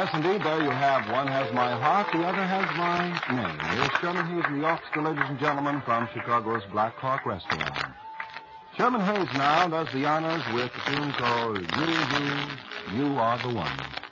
Yes, indeed, there you have. One has my heart, the other has my name. Here's Sherman Hayes in the orchestra, ladies and gentlemen, from Chicago's Black Hawk Restaurant. Sherman Hayes now does the honors with the tune called You, You, You Are the One.